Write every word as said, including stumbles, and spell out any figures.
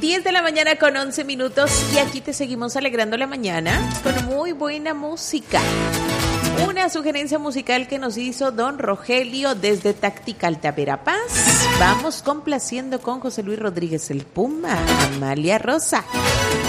diez de la mañana con once minutos y aquí te seguimos alegrando la mañana con muy buena música. Una sugerencia musical que nos hizo don Rogelio desde Tacticalta, Verapaz. Vamos complaciendo con José Luis Rodríguez el Puma, Amalia Rosa.